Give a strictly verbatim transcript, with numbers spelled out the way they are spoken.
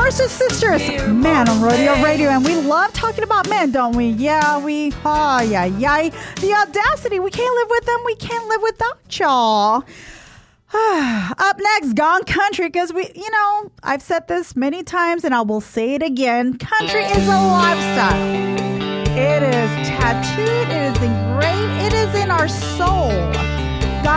Brothers and sisters, Man on Rodeo Radio, and we love talking about men, don't we? Yeah, we, oh, yeah, yeah. The audacity, we can't live with them, we can't live without y'all. Up next, Gone Country, because we, you know, I've said this many times and I will say it again. Country is a lifestyle. It is tattooed, it is engraved, it is in our soul.